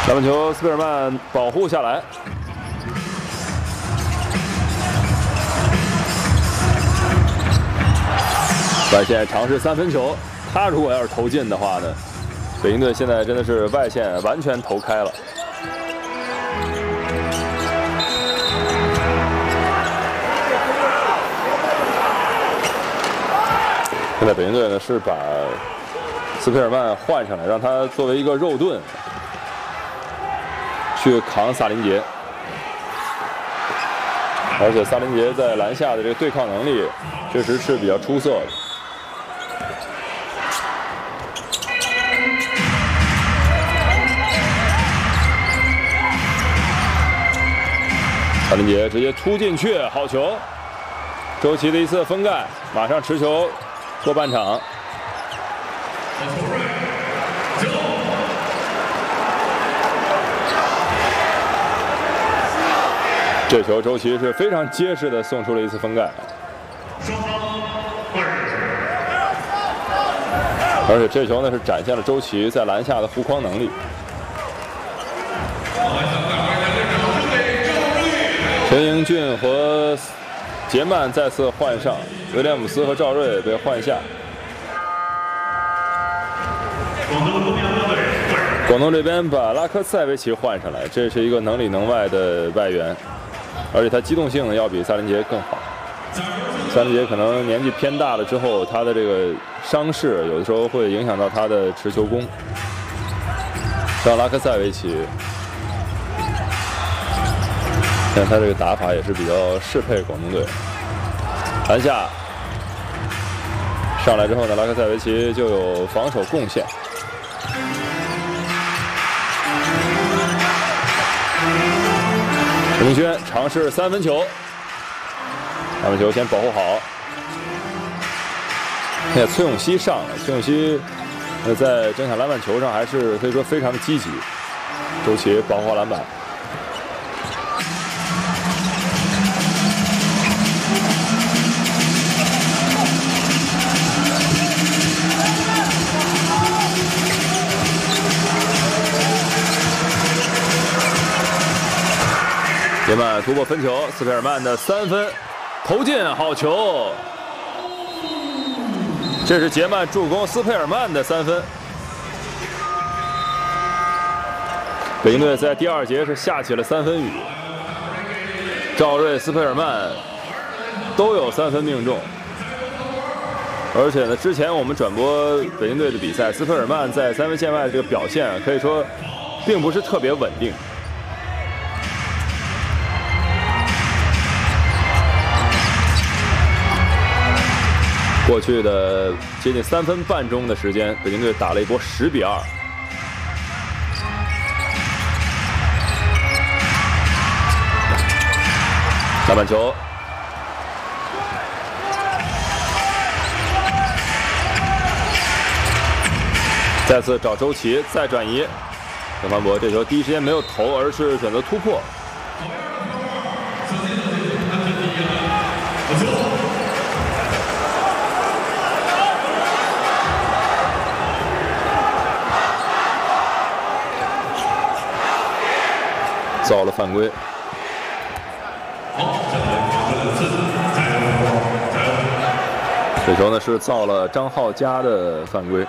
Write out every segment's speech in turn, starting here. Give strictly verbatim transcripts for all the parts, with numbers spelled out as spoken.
篮板球，斯佩尔曼保护下来。外线尝试三分球，他如果要是投进的话呢，北京队现在真的是外线完全投开了。现在北京队呢是把斯佩尔曼换上来，让他作为一个肉盾。 去扛萨林杰，而且萨林杰在篮下的这个对抗能力确实是比较出色的。萨林杰直接突进去，好球！周琦的一次封盖，马上持球过半场。 这球周琦是非常结实的送出了一次封盖，而且这球呢是展现了周琦在篮下的护框能力。陈英俊和杰曼再次换上，威廉姆斯和赵睿被换下。广东这边把拉科塞维奇换上来，这是一个能里能外的外援。 而且他机动性呢要比萨林杰更好。萨林杰可能年纪偏大了之后，他的这个伤势有的时候会影响到他的持球攻。像拉科塞维奇，但他这个打法也是比较适配广东队。篮下上来之后呢，拉科塞维奇就有防守贡献。 陈明轩尝试三分球，三分球先保护好。哎，崔永熙上了，崔永熙呃在争抢篮板球上还是可以说非常的积极。周琦保护好篮板。杰曼突破分球，斯佩尔曼的三分投进，好球！这是杰曼助攻斯佩尔曼的三分。北京队在第二节是下起了三分雨，赵睿、斯佩尔曼都有三分命中。而且呢，之前我们转播北京队的比赛，斯佩尔曼在三分线外的这个表现可以说并不是特别稳定。 过去的接近三分半钟的时间，北京队打了一波十比二。篮板球，再次找周琦，再转移。郑凡博这球第一时间没有投，而是选择突破。 造了犯规。这球呢是造了张浩佳的犯规。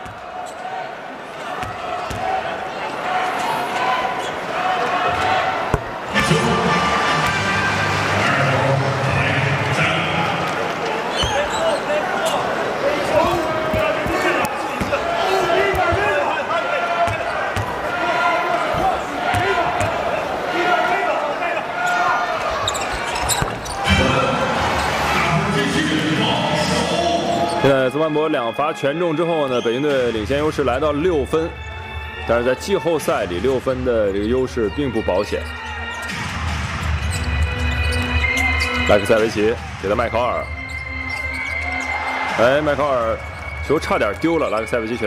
现在曾凡博两罚全中之后呢，北京队领先优势来到六分，但是在季后赛里六分的这个优势并不保险。莱克塞维奇给到麦考尔，哎，麦考尔球差点丢了，拉克塞维奇全。